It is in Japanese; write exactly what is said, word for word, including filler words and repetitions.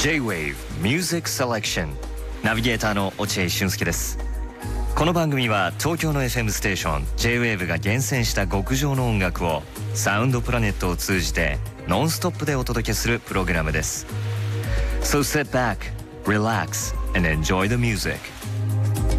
J-Wave Music Selection ナビゲーターの落合俊介です。この番組は東京の エフエム ステーション J-Wave が厳選した極上の音楽をサウンドプラネットを通じてノンストップでお届けするプログラムです。So sit back, relax and enjoy the music.